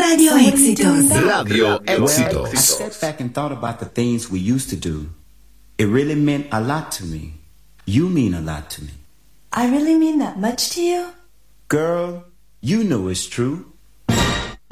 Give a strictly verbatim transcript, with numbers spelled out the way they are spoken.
Radio Éxitos. Radio Éxitos. Well, I stepped back and thought about the things we used to do. It really meant a lot to me. You mean a lot to me. I really mean that much to you? Girl, you know it's true.